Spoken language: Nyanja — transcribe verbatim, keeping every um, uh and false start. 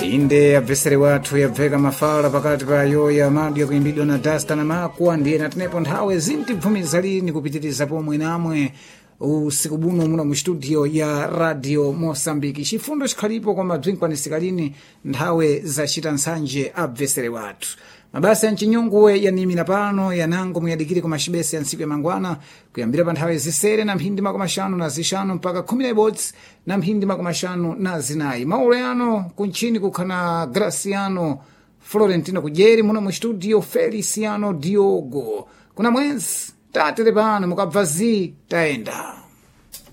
inde abvesere wathu yabveka mafala pakati pa yoya madyo kuimbidwa na dasta na makwa ndiye natinepo nthawe zintibvumiza lini kupitiriza pomwe namwe usiku buno muna mu studio ya radio Mosambiki chifundo chikhalipo kwa mabzinkwanisika lini nthawe zachita nsanje abvesere wathu mabasa ya mchinyunguwe yanimira pano yanango muyadikiri kwa mashibesi ya nsiku ya mangwana kuyambira pa nthawe zisere na mphindi makumi ashanu na zishanu mpaka khumi na ibodzi na mphindi makumi ashanu na zinayi maule ano kunchini kukhana Graciano Florentino Kujeri muno mu studio Feliciano Diogo kuna mwenzi tatere pano mukabva zi taenda